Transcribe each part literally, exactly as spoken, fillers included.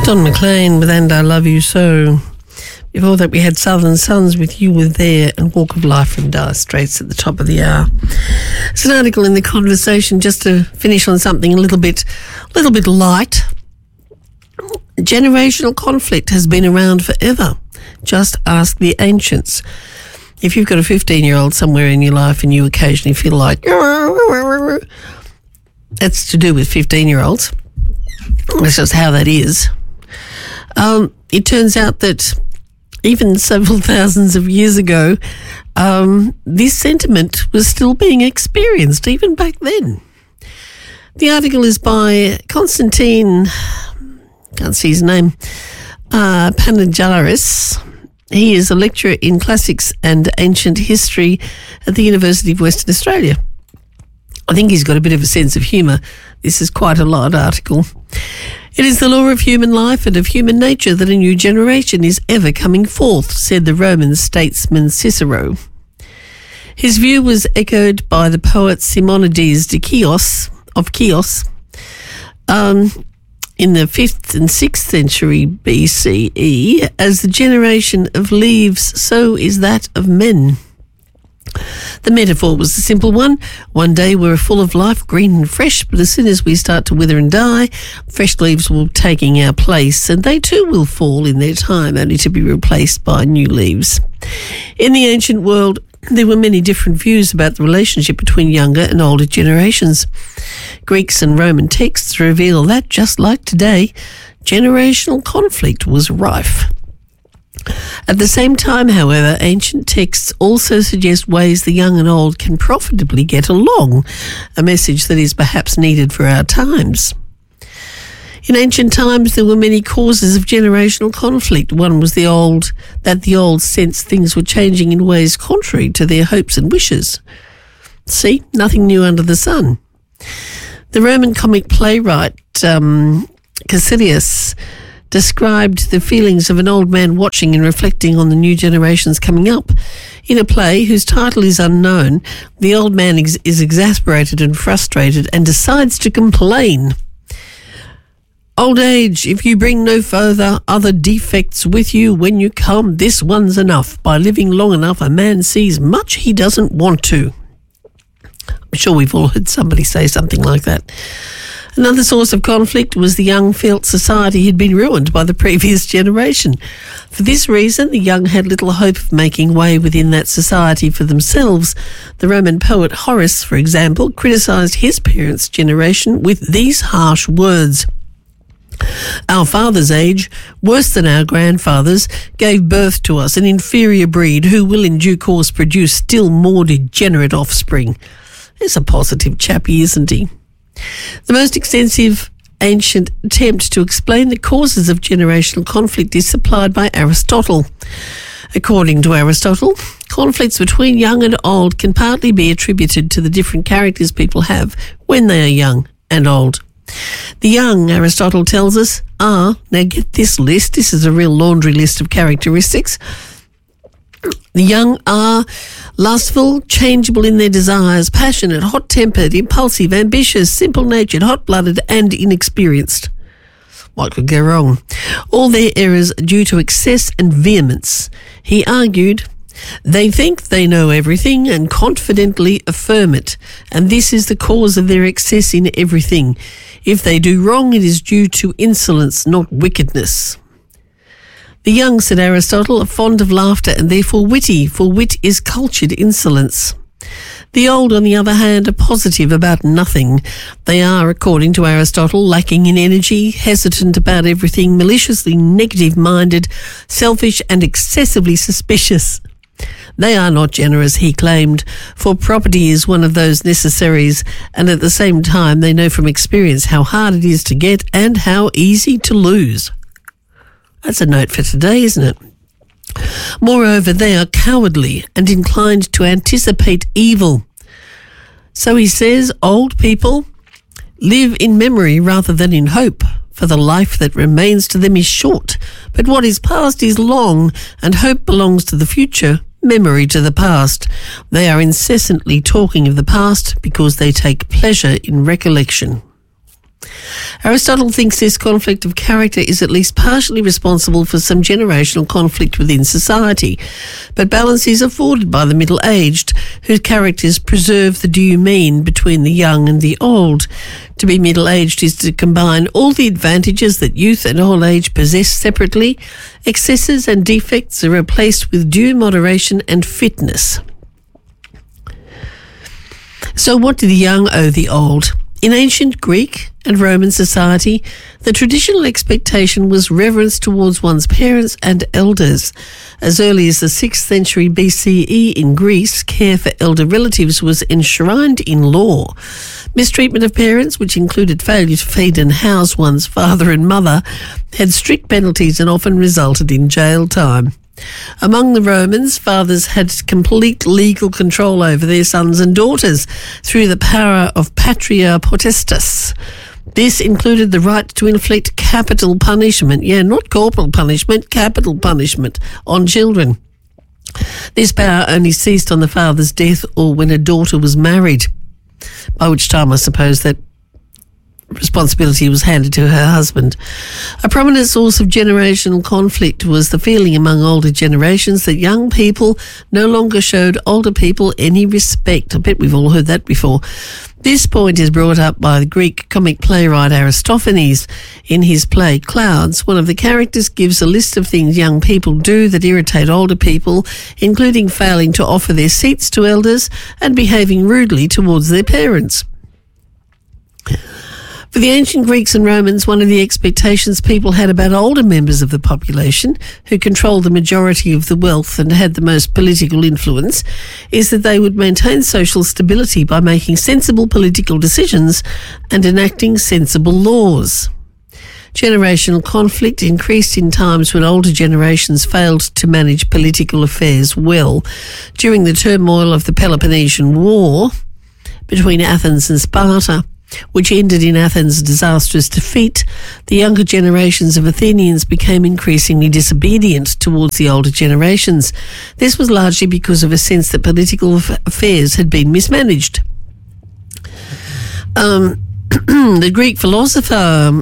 Don McLean with And I Love You So. Before that we had Southern Sons with You Were There and Walk of Life from Dire Straits at the top of the hour. It's an article in The Conversation just to finish on something a little bit, a little bit light. Generational conflict has been around forever. Just ask the ancients. If you've got a fifteen-year-old somewhere in your life and you occasionally feel like that's to do with fifteen-year-olds. That's just how that is. Um, it turns out that even several thousands of years ago, um, this sentiment was still being experienced even back then. The article is by Constantine, can't see his name, uh, Panagaris. He is a lecturer in classics and ancient history at the University of Western Australia. I think he's got a bit of a sense of humour. This is quite a light article. It is the law of human life and of human nature that a new generation is ever coming forth, said the Roman statesman Cicero. His view was echoed by the poet Simonides de Chios, of Chios, um, in the fifth and sixth century B C E. As the generation of leaves, so is that of men. The metaphor was a simple one. One day we're full of life, green and fresh, but as soon as we start to wither and die, fresh leaves will be taking our place, and they too will fall in their time, only to be replaced by new leaves. In the ancient world, there were many different views about the relationship between younger and older generations. Greeks and Roman texts reveal that, just like today, generational conflict was rife. At the same time, however, ancient texts also suggest ways the young and old can profitably get along, a message that is perhaps needed for our times. In ancient times, there were many causes of generational conflict. One was the old, that the old sensed things were changing in ways contrary to their hopes and wishes. See, nothing new under the sun. The Roman comic playwright um, Caecilius described the feelings of an old man watching and reflecting on the new generations coming up. In a play whose title is unknown, the old man ex- is exasperated and frustrated and decides to complain. Old age, if you bring no further other defects with you when you come, this one's enough. By living long enough, a man sees much he doesn't want to. I'm sure we've all heard somebody say something like that. Another source of conflict was the young felt society had been ruined by the previous generation. For this reason, the young had little hope of making way within that society for themselves. The Roman poet Horace, for example, criticised his parents' generation with these harsh words. Our father's age, worse than our grandfather's, gave birth to us an inferior breed who will in due course produce still more degenerate offspring. He's a positive chappie, isn't he? The most extensive ancient attempt to explain the causes of generational conflict is supplied by Aristotle. According to Aristotle, conflicts between young and old can partly be attributed to the different characters people have when they are young and old. The young, Aristotle tells us, are, now get this list, this is a real laundry list of characteristics. The young are lustful, changeable in their desires, passionate, hot-tempered, impulsive, ambitious, simple-natured, hot-blooded and inexperienced. What could go wrong? All their errors are due to excess and vehemence. He argued, they think they know everything and confidently affirm it, and this is the cause of their excess in everything. If they do wrong, it is due to insolence, not wickedness. The young, said Aristotle, are fond of laughter and therefore witty, for wit is cultured insolence. The old, on the other hand, are positive about nothing. They are, according to Aristotle, lacking in energy, hesitant about everything, maliciously negative-minded, selfish and excessively suspicious. They are not generous, he claimed, for property is one of those necessaries, and at the same time they know from experience how hard it is to get and how easy to lose. That's a note for today, isn't it? Moreover, they are cowardly and inclined to anticipate evil. So he says, old people live in memory rather than in hope, for the life that remains to them is short, but what is past is long, and hope belongs to the future, memory to the past. They are incessantly talking of the past because they take pleasure in recollection. Aristotle thinks this conflict of character is at least partially responsible for some generational conflict within society, but balance is afforded by the middle-aged, whose characters preserve the due mean between the young and the old. To be middle-aged is to combine all the advantages that youth and old age possess separately. Excesses and defects are replaced with due moderation and fitness. So what do the young owe the old? In ancient Greek and Roman society, the traditional expectation was reverence towards one's parents and elders. As early as the sixth century B C E in Greece, care for elder relatives was enshrined in law. Mistreatment of parents, which included failure to feed and house one's father and mother, had strict penalties and often resulted in jail time. Among the Romans, fathers had complete legal control over their sons and daughters through the power of patria potestas. This included the right to inflict capital punishment, yeah, not corporal punishment, capital punishment on children. This power only ceased on the father's death or when a daughter was married, by which time I suppose that responsibility was handed to her husband. A prominent source of generational conflict was the feeling among older generations that young people no longer showed older people any respect. I bet we've all heard that before. This point is brought up by the Greek comic playwright Aristophanes. In his play Clouds, one of the characters gives a list of things young people do that irritate older people, including failing to offer their seats to elders and behaving rudely towards their parents. For the ancient Greeks and Romans, one of the expectations people had about older members of the population, who controlled the majority of the wealth and had the most political influence, is that they would maintain social stability by making sensible political decisions and enacting sensible laws. Generational conflict increased in times when older generations failed to manage political affairs well. During the turmoil of the Peloponnesian War between Athens and Sparta, which ended in Athens' disastrous defeat, the younger generations of Athenians became increasingly disobedient towards the older generations. This was largely because of a sense that political affairs had been mismanaged. Um, the Greek philosopher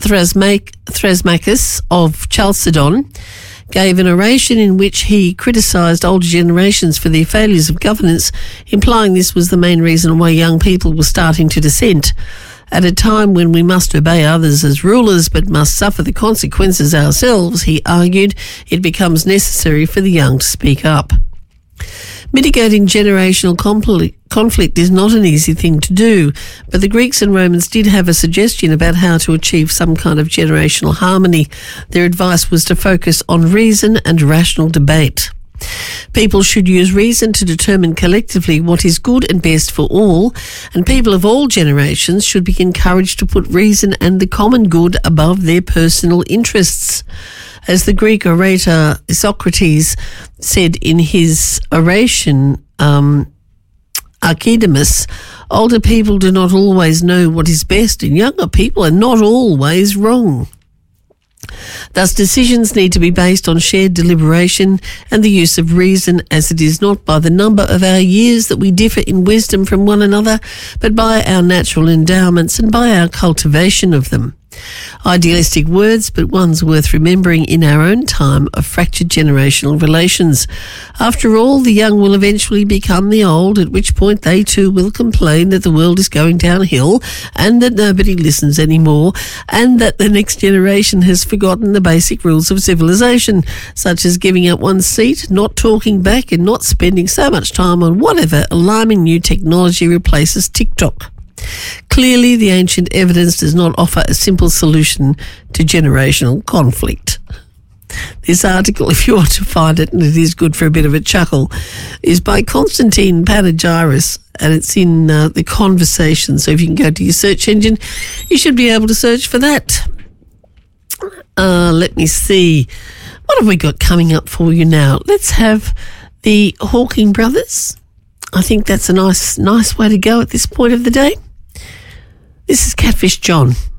Thrasymachus of Chalcedon gave an oration in which he criticised older generations for their failures of governance, implying this was the main reason why young people were starting to dissent. At a time when we must obey others as rulers but must suffer the consequences ourselves, he argued, it becomes necessary for the young to speak up. Mitigating generational conflict is not an easy thing to do, but the Greeks and Romans did have a suggestion about how to achieve some kind of generational harmony. Their advice was to focus on reason and rational debate. People should use reason to determine collectively what is good and best for all, and people of all generations should be encouraged to put reason and the common good above their personal interests. As the Greek orator Socrates said in his oration, um, Archidamus, older people do not always know what is best, and younger people are not always wrong. Thus, decisions need to be based on shared deliberation and the use of reason, as it is not by the number of our years that we differ in wisdom from one another, but by our natural endowments and by our cultivation of them. Idealistic words, but ones worth remembering in our own time of fractured generational relations. After all, the young will eventually become the old, at which point they too will complain that the world is going downhill and that nobody listens anymore, and that the next generation has forgotten the basic rules of civilization, such as giving up one's seat, not talking back, and not spending so much time on whatever alarming new technology replaces TikTok. Clearly, the ancient evidence does not offer a simple solution to generational conflict. This article, if you want to find it, and it is good for a bit of a chuckle, is by Constantine Panegyris, and it's in uh, The Conversation. So if you can go to your search engine, you should be able to search for that. Uh, let me see. What have we got coming up for you now? Let's have the Hawking Brothers. I think that's a nice, nice way to go at this point of the day. This is Catfish John.